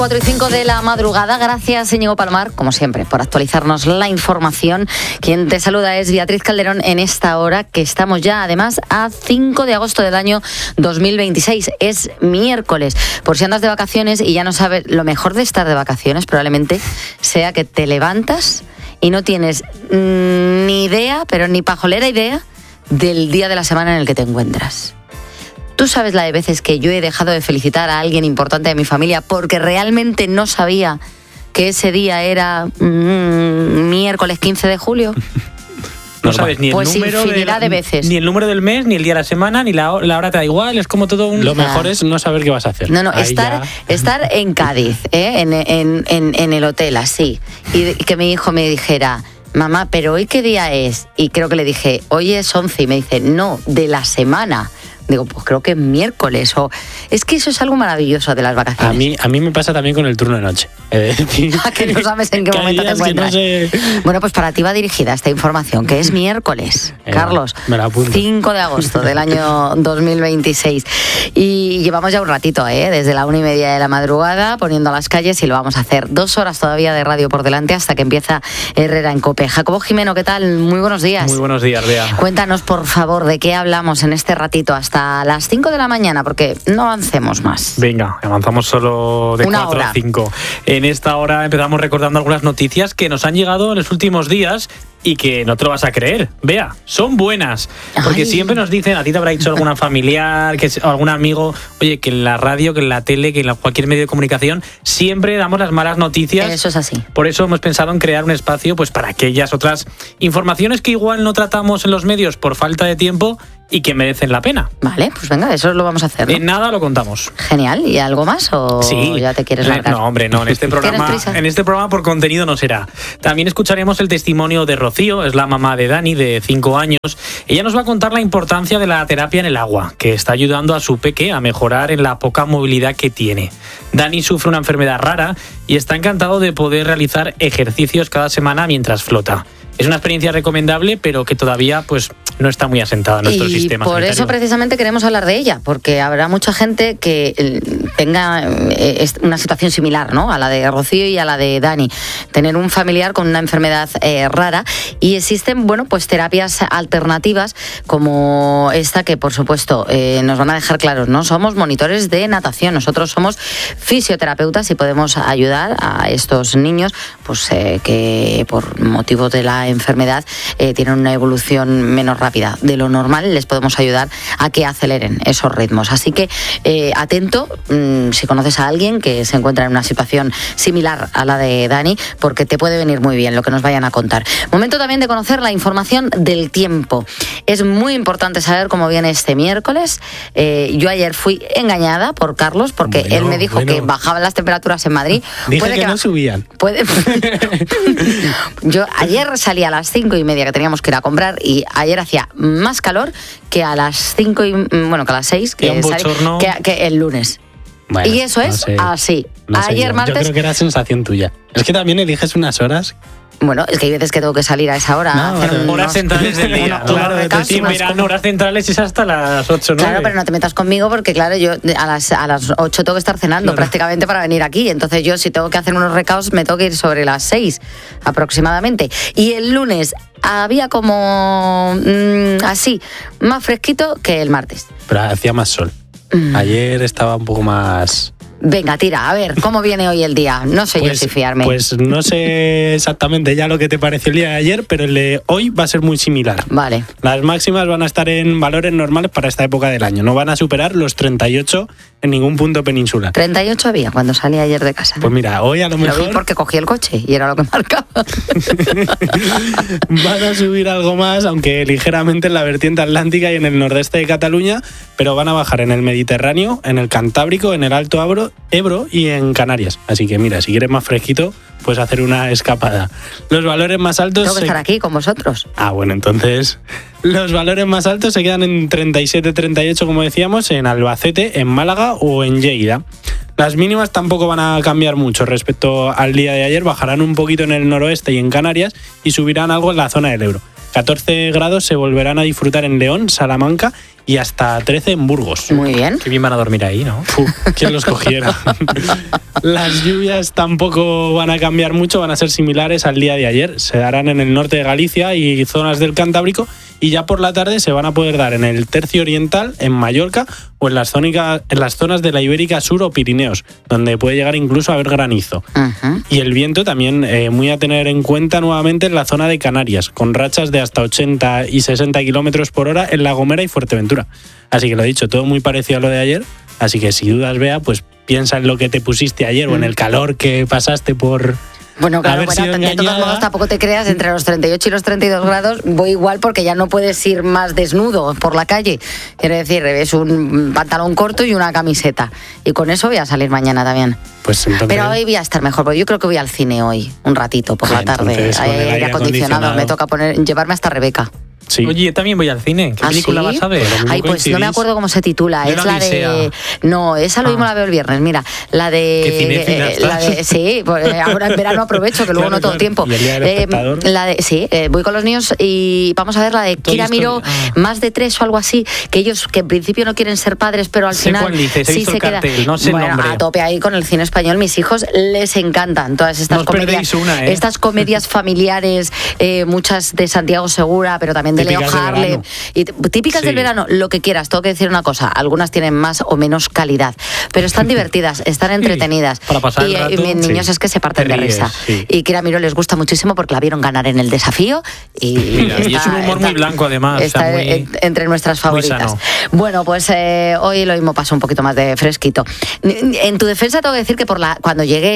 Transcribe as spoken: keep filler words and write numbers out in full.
cuatro y cinco de la madrugada. Gracias, Íñigo Palomar, como siempre, por actualizarnos la información. Quien te saluda es Beatriz Calderón en esta hora, que estamos ya, además, a cinco de agosto del año dos mil veintiséis. Es miércoles. Por si andas de vacaciones y ya no sabes, lo mejor de estar de vacaciones probablemente sea que te levantas y no tienes mmm, ni idea, pero ni pajolera idea, del día de la semana en el que te encuentras. ¿Tú sabes la de veces que yo he dejado de felicitar a alguien importante de mi familia porque realmente no sabía que ese día era mmm, miércoles quince de julio? No sabes ni el pues número infinidad de, de veces. Ni el número del mes, ni el día de la semana, ni la, la hora te da igual, es como todo un... Lo mejor es no saber qué vas a hacer. No, no, estar, estar en Cádiz, ¿eh? en, en, en, en el hotel, así, y que mi hijo me dijera: mamá, ¿pero hoy qué día es? Y creo que le dije, hoy es once, y me dice, no, de la semana. Digo, pues creo que es miércoles. O es que eso es algo maravilloso de las vacaciones. A mí, a mí me pasa también con el turno de noche. Es decir, que no sabes en qué momento te encuentras. No sé... Bueno, pues para ti va dirigida esta información, que es miércoles, eh, Carlos. Me la apunto. cinco de agosto del año dos mil veintiséis. Y llevamos ya un ratito, ¿eh? Desde la una y media de la madrugada, poniendo a las calles, y lo vamos a hacer. Dos horas todavía de radio por delante hasta que empieza Herrera en COPE. Jacobo Jimeno, ¿qué tal? Muy buenos días. Muy buenos días, Bea. Cuéntanos, por favor, de qué hablamos en este ratito hasta las cinco de la mañana, porque no avancemos más. Venga, avanzamos solo de Una cuatro hora. a cinco. En esta hora empezamos recordando algunas noticias que nos han llegado en los últimos días y que no te lo vas a creer. Vea, son buenas. Porque Ay. siempre nos dicen, a ti te habrá dicho alguna familiar, que algún amigo, oye, que en la radio, que en la tele, que en la, cualquier medio de comunicación, siempre damos las malas noticias. Eso es así. Por eso hemos pensado en crear un espacio pues para aquellas otras informaciones que igual no tratamos en los medios por falta de tiempo y que merecen la pena. Vale, pues venga, eso lo vamos a hacer, ¿no? En nada lo contamos. Genial. ¿Y algo más o sí. ya te quieres largar? No, hombre, no. En este programa, en este programa por contenido no será. También escucharemos el testimonio de Rocío, es la mamá de Dani, de cinco años. Ella nos va a contar la importancia de la terapia en el agua, que está ayudando a su peque a mejorar en la poca movilidad que tiene. Dani sufre una enfermedad rara y está encantado de poder realizar ejercicios cada semana mientras flota. Es una experiencia recomendable, pero que todavía pues no está muy asentada en nuestro y sistema por sanitario. Eso precisamente queremos hablar de ella, porque habrá mucha gente que tenga una situación similar, ¿no?, a la de Rocío y a la de Dani, tener un familiar con una enfermedad eh, rara, y existen, bueno, pues terapias alternativas como esta que, por supuesto, eh, nos van a dejar claros, ¿no? Somos monitores de natación, nosotros somos fisioterapeutas y podemos ayudar a estos niños, pues eh, que por motivo de la enfermedad eh, tienen una evolución menos rápida de lo normal, les podemos ayudar a que aceleren esos ritmos. Así que eh, atento mmm, si conoces a alguien que se encuentra en una situación similar a la de Dani, porque te puede venir muy bien lo que nos vayan a contar. Momento también de conocer la información del tiempo. Es muy importante saber cómo viene este miércoles. Eh, yo ayer fui engañada por Carlos porque bueno, él me dijo bueno. que bajaban las temperaturas en Madrid. Dije puede que, que no subían. Puede... Yo ayer salí a las cinco y media que teníamos que ir a comprar y ayer hacía más calor que a las cinco y bueno que a las seis que, un salí, bochorno. que, que el lunes. Bueno, y eso no es sé, así. no sé ayer yo. martes. Yo creo que era sensación tuya. Es que también eliges unas horas. Bueno, es que hay veces que tengo que salir a esa hora. No, a hacer bueno, unos, horas centrales del día. unos, Claro, unos recaps, sí, en unas verano cosas. horas centrales es hasta las ocho, nueve. Claro, pero no te metas conmigo porque, claro, yo a las, a las ocho tengo que estar cenando Claro. prácticamente para venir aquí. Entonces yo, si tengo que hacer unos recaos, me tengo que ir sobre las seis aproximadamente. Y el lunes había como mmm, así, más fresquito que el martes. Pero hacía más sol. Mm. Ayer estaba un poco más... Venga, tira, a ver, ¿cómo viene hoy el día? No sé Pues, yo si fiarme. Pues no sé exactamente ya lo que te pareció el día de ayer, pero el de hoy va a ser muy similar. Vale. Las máximas van a estar en valores normales para esta época del año. No van a superar los treinta y ocho en ningún punto peninsular. treinta y ocho había cuando salí ayer de casa. Pues mira, hoy a lo Lo mejor vi porque cogí el coche y era lo que marcaba. van a subir algo más, aunque ligeramente en la vertiente atlántica y en el nordeste de Cataluña, pero van a bajar en el Mediterráneo, en el Cantábrico, en el Alto Ebro, Ebro y en Canarias. Así que mira, si quieres más fresquito, puedes hacer una escapada. Los valores más altos... Tengo que se... estar aquí con vosotros. Ah, bueno, entonces los valores más altos se quedan en treinta y siete treinta y ocho, como decíamos, en Albacete, en Málaga o en Lleida. Las mínimas tampoco van a cambiar mucho respecto al día de ayer, bajarán un poquito en el noroeste y en Canarias y subirán algo en la zona del Ebro. catorce grados se volverán a disfrutar en León, Salamanca y hasta trece en Burgos. Muy bien. Qué bien van a dormir ahí, ¿no? Uf, ¿quién los cogiera? Las lluvias tampoco van a cambiar mucho, van a ser similares al día de ayer. Se darán en el norte de Galicia y zonas del Cantábrico, y ya por la tarde se van a poder dar en el tercio oriental, en Mallorca o en las, zónica, en las zonas de la Ibérica Sur o Pirineos, donde puede llegar incluso a haber granizo. Uh-huh. Y el viento también eh, muy a tener en cuenta nuevamente en la zona de Canarias, con rachas de hasta ochenta y sesenta kilómetros por hora en La Gomera y Fuerteventura. Así que lo dicho, todo muy parecido a lo de ayer. Así que si dudas, Bea, pues piensa en lo que te pusiste ayer uh-huh. o en el calor que pasaste por... Bueno, claro, bueno, de todos modos tampoco te creas, entre los treinta y ocho y los treinta y dos grados voy igual, porque ya no puedes ir más desnudo por la calle. Quiero decir, es un pantalón corto y una camiseta. Y con eso voy a salir mañana también. Pues entonces... Pero hoy voy a estar mejor, porque yo creo que voy al cine hoy, un ratito, por la tarde. Entonces, hay aire, aire acondicionado, acondicionado, me toca poner, llevarme hasta Rebeca. Sí. Oye, yo también voy al cine. ¿Qué ¿Ah, película sí? vas a ver? Ay, pues no me acuerdo cómo se titula. Yo es la la de... No, esa lo mismo ah. la veo el viernes. Mira, la de... ¿Qué cinéfila eh, la de Sí, pues, ahora en verano aprovecho, que luego claro, no todo el tiempo. Eh, la de, sí, eh, voy con los niños y vamos a ver la de Kira Miró, ah. más de tres o algo así, que ellos que en principio no quieren ser padres, pero al sé final cuál dices, sí se queda. Cartel, no sé bueno, el nombre. A tope ahí con el cine español. Mis hijos les encantan todas estas Nos comedias. Una, ¿eh? Estas comedias familiares, eh, muchas de Santiago Segura, pero también de Leo Harlem. Y típicas sí. del verano, lo que quieras. Tengo que decir una cosa, algunas tienen más o menos calidad, pero están divertidas, están entretenidas. Para pasar y, el rato, y mis niños sí. es que se parten Te de ríes, risa. Sí. Y Kira Miró les gusta muchísimo porque la vieron ganar en el desafío. Y, Mira, está, y es un humor está, muy blanco, además. Está o sea, muy, entre nuestras favoritas. Bueno, pues eh, hoy lo mismo pasó un poquito más de fresquito. En tu defensa tengo que decir que por la cuando llegué